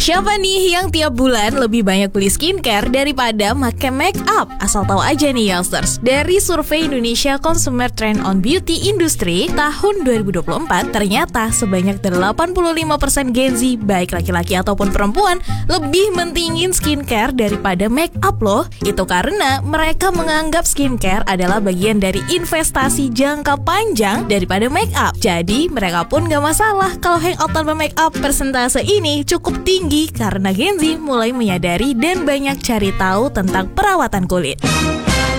Siapa nih yang tiap bulan lebih banyak beli skincare daripada make make up? Asal tahu aja nih youngsters, dari survei Indonesia Consumer Trend on Beauty Industry tahun 2024, ternyata sebanyak 85% Gen Z, baik laki-laki ataupun perempuan, lebih mentingin skincare daripada make up loh. Itu karena mereka menganggap skincare adalah bagian dari investasi jangka panjang daripada make up. Jadi mereka pun gak masalah kalau hangout tanpa make up. Persentase ini cukup tinggi karena Gen Z mulai menyadari dan banyak cari tahu tentang perawatan kulit.